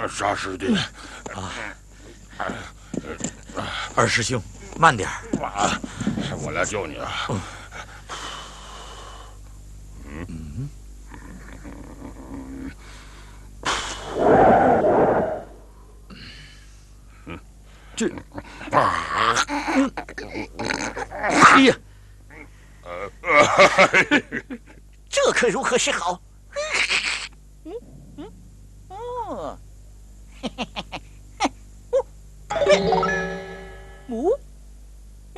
沙师弟， 二师兄，慢点儿。 我来救你啊！ 这，哎呀， 这可如何是好？哦，哦，